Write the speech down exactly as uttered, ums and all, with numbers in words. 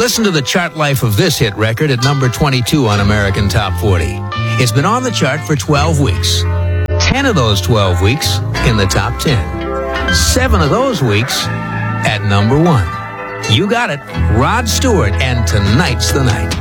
Listen to the chart life of this hit record at number twenty-two on American Top forty. It's been on the chart for twelve weeks. ten of those twelve weeks in the top ten. Seven of those weeks at number one. You got it. Rod Stewart and Tonight's the Night.